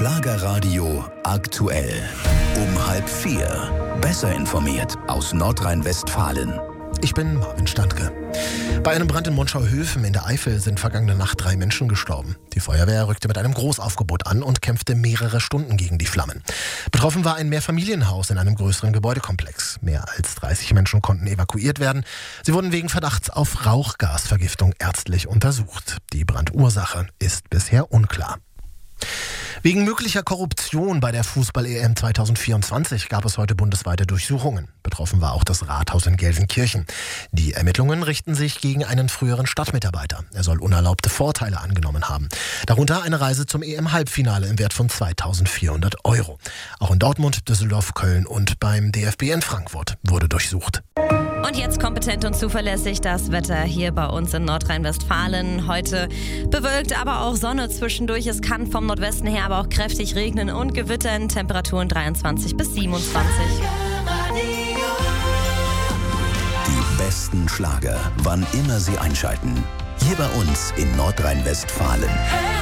Schlagerradio aktuell. Um 3:30. Besser informiert aus Nordrhein-Westfalen. Ich bin Marvin Standke. Bei einem Brand in Monschau-Höfen in der Eifel sind vergangene Nacht 3 Menschen gestorben. Die Feuerwehr rückte mit einem Großaufgebot an und kämpfte mehrere Stunden gegen die Flammen. Betroffen war ein Mehrfamilienhaus in einem größeren Gebäudekomplex. Mehr als 30 Menschen konnten evakuiert werden. Sie wurden wegen Verdachts auf Rauchgasvergiftung ärztlich untersucht. Die Brandursache ist bisher unklar. Wegen möglicher Korruption bei der Fußball-EM 2024 gab es heute bundesweite Durchsuchungen. Betroffen war auch das Rathaus in Gelsenkirchen. Die Ermittlungen richten sich gegen einen früheren Stadtmitarbeiter. Er soll unerlaubte Vorteile angenommen haben. Darunter eine Reise zum EM-Halbfinale im Wert von 2.400 €. Auch in Dortmund, Düsseldorf, Köln und beim DFB in Frankfurt wurde durchsucht. Und jetzt kompetent und zuverlässig das Wetter hier bei uns in Nordrhein-Westfalen. Heute bewölkt, aber auch Sonne zwischendurch. Es kann vom Nordwesten her aber auch kräftig regnen und gewittern. Temperaturen 23 bis 27. Die besten Schlager, wann immer Sie einschalten. Hier bei uns in Nordrhein-Westfalen.